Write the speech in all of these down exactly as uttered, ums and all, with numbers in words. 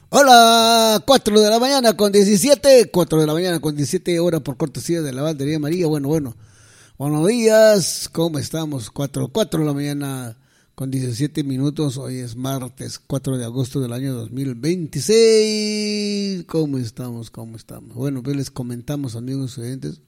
Hola, cuatro de la mañana con diecisiete, cuatro de la mañana con diecisiete hora por cortesía de la Lavandería María. Bueno, bueno, buenos días, ¿cómo estamos? cuatro, cuatro de la mañana con diecisiete minutos, hoy es martes cuatro de agosto del año dos mil veintiséis. ¿Cómo estamos? ¿Cómo estamos? Bueno, pues les comentamos, amigos oyentes,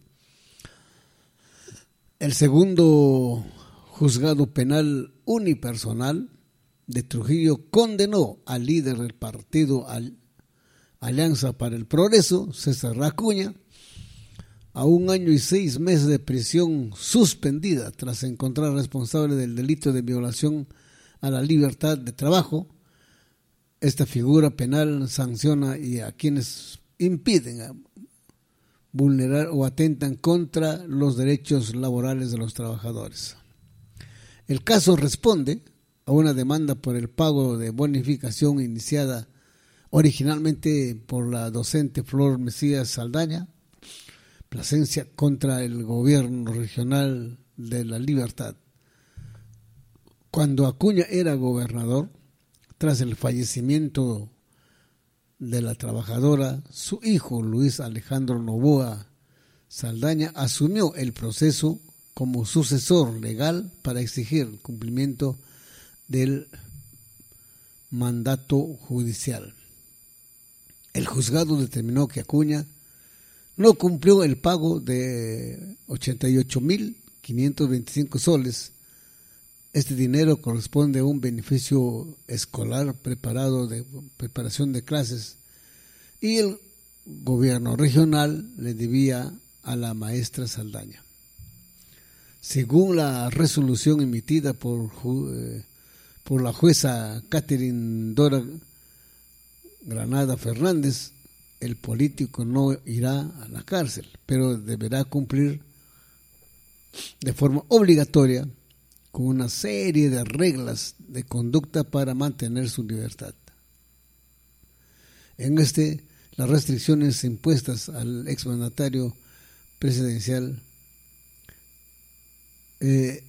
el segundo juzgado penal unipersonal de Trujillo condenó al líder del partido Alianza para el Progreso, César Acuña, a un año y seis meses de prisión suspendida tras encontrar responsable del delito de violación a la libertad de trabajo. Esta figura penal sanciona y a quienes impiden vulnerar o atentan contra los derechos laborales de los trabajadores. El caso responde a una demanda por el pago de bonificación iniciada originalmente por la docente Flor Mesías Saldaña Plasencia contra el gobierno regional de La Libertad. Cuando Acuña era gobernador, tras el fallecimiento de la trabajadora, su hijo Luis Alejandro Novoa Saldaña asumió el proceso como sucesor legal para exigir el cumplimiento del mandato judicial. El juzgado determinó que Acuña no cumplió el pago de ochenta y ocho mil quinientos veinticinco soles. Este dinero corresponde a un beneficio escolar preparado de preparación de clases y el gobierno regional le debía a la maestra Saldaña. Según la resolución emitida por eh, por la jueza Catherine Dora Granada Fernández, el político no irá a la cárcel, pero deberá cumplir de forma obligatoria con una serie de reglas de conducta para mantener su libertad. En este, las restricciones impuestas al exmandatario presidencial eh,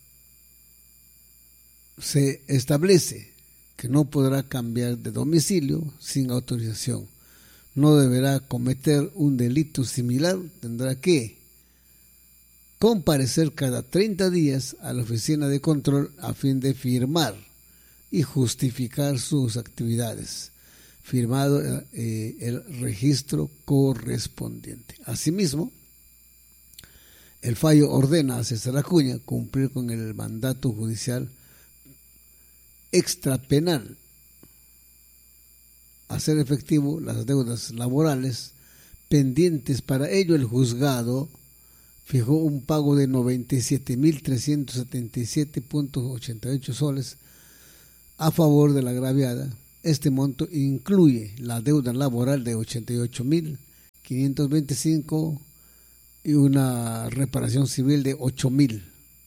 se establece que no podrá cambiar de domicilio sin autorización, no deberá cometer un delito similar, tendrá que comparecer cada treinta días a la oficina de control a fin de firmar y justificar sus actividades, firmado eh, el registro correspondiente. Asimismo, el fallo ordena a César Acuña cumplir con el mandato judicial extrapenal, hacer efectivo las deudas laborales pendientes. Para ello, el juzgado fijó un pago de noventa y siete mil trescientos setenta y siete punto ochenta y ocho soles a favor de la agraviada. Este monto incluye la deuda laboral de ochenta y ocho mil quinientos veinticinco y una reparación civil de ocho mil.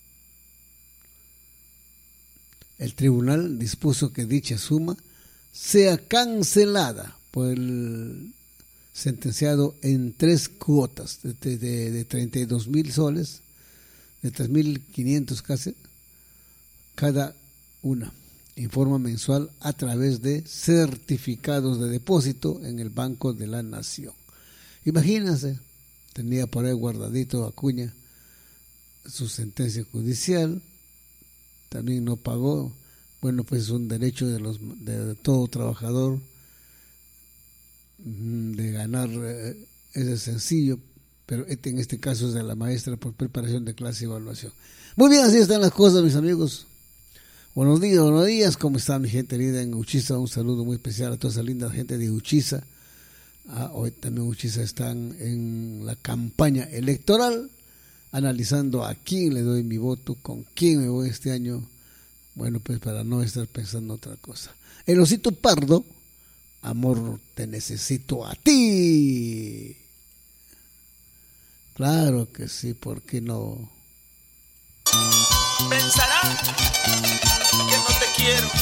El tribunal dispuso que dicha suma sea cancelada por el sentenciado en tres cuotas de, de, de treinta y dos mil soles, de tres mil quinientos casi, cada una, en forma mensual a través de certificados de depósito en el Banco de la Nación. Imagínense, tenía por ahí guardadito Acuña su sentencia judicial, también no pagó. Bueno, pues es un derecho de los de, de todo trabajador de ganar, eh, es sencillo, pero este, en este caso es de la maestra por preparación de clase y evaluación. Muy bien, así están las cosas, mis amigos. Buenos días, buenos días, ¿cómo está mi gente linda en Uchiza? Un saludo muy especial a toda esa linda gente de Uchiza. Ah, hoy también Uchiza están en la campaña electoral, analizando a quién le doy mi voto, con quién me voy este año. Bueno, pues para no estar pensando otra cosa. El osito pardo, amor, te necesito a ti. Claro que sí, ¿por qué no? Pensarán que no te quiero.